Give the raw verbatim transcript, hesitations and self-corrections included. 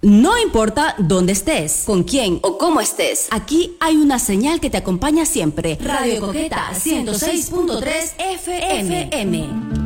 No importa dónde estés, con quién o cómo estés, aquí hay una señal que te acompaña siempre. Radio Coqueta ciento seis punto tres F M.